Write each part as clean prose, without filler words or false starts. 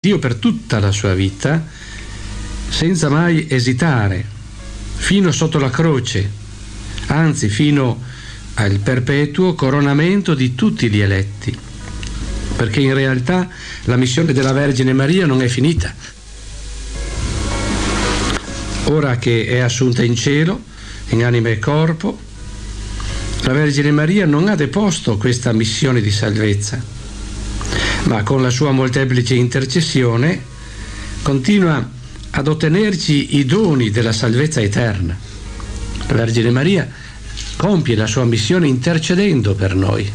Dio per tutta la sua vita, senza mai esitare, fino sotto la croce, anzi fino al perpetuo coronamento di tutti gli eletti, perché in realtà la missione della Vergine Maria non è finita. Ora che è assunta in cielo, in anima e corpo, la Vergine Maria non ha deposto questa missione di salvezza, ma con la sua molteplice intercessione continua ad ottenerci i doni della salvezza eterna. La Vergine Maria compie la sua missione intercedendo per noi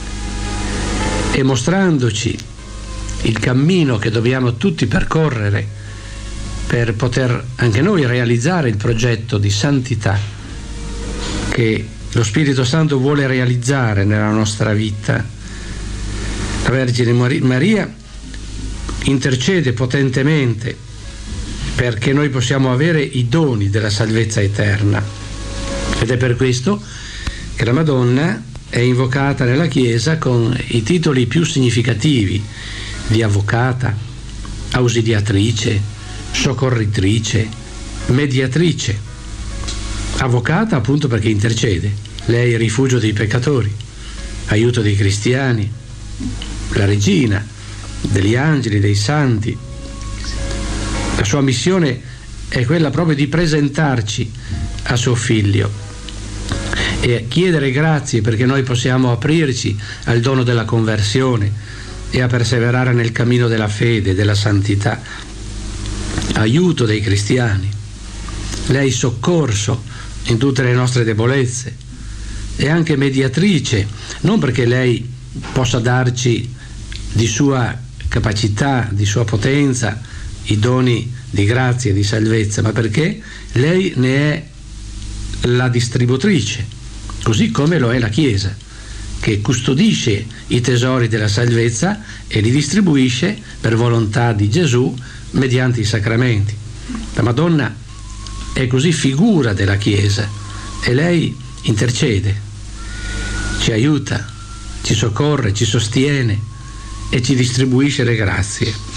e mostrandoci il cammino che dobbiamo tutti percorrere per poter anche noi realizzare il progetto di santità che lo Spirito Santo vuole realizzare nella nostra vita. La Vergine Maria intercede potentemente perché noi possiamo avere i doni della salvezza eterna, ed è per questo che la Madonna è invocata nella Chiesa con i titoli più significativi di avvocata, ausiliatrice, soccorritrice, mediatrice. Avvocata appunto perché intercede, lei è il rifugio dei peccatori, aiuto dei cristiani, la regina degli angeli, dei santi. La sua missione è quella proprio di presentarci a suo figlio e chiedere grazie perché noi possiamo aprirci al dono della conversione e a perseverare nel cammino della fede, della santità, aiuto dei cristiani. Lei soccorso in tutte le nostre debolezze e anche mediatrice, non perché lei possa darci di sua capacità, di sua potenza, i doni di grazia e di salvezza, ma perché lei ne è la distributrice, così come lo è la Chiesa, che custodisce i tesori della salvezza e li distribuisce per volontà di Gesù mediante i sacramenti. La Madonna è così figura della Chiesa e lei intercede, ci aiuta, ci soccorre, ci sostiene e ci distribuisce le grazie.